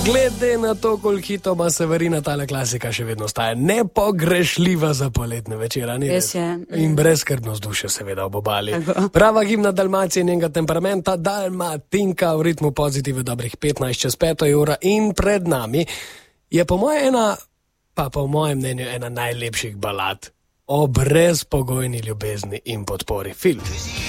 Glede na to, koliko hitov ima Severina, tale klasika še vedno staja nepogrešljiva za poletne večera. Res je. In brezskrbnost duše, seveda, ob obali. Prava himna Dalmacije in njenega temperamenta, Dalmatinka v ritmu pozitive dobrih 15:05 ura in pred nami je po mojem mnenju ena najlepših balad o brezpogojni ljubezni in podpori. Film.